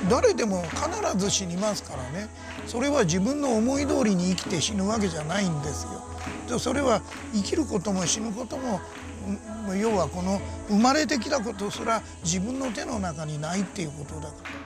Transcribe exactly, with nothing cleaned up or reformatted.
誰でも必ず死にますからね。それは自分の思い通りに生きて死ぬわけじゃないんですよ。それは生きることも死ぬことも、要はこの生まれてきたことすら自分の手の中にないっていうことだから。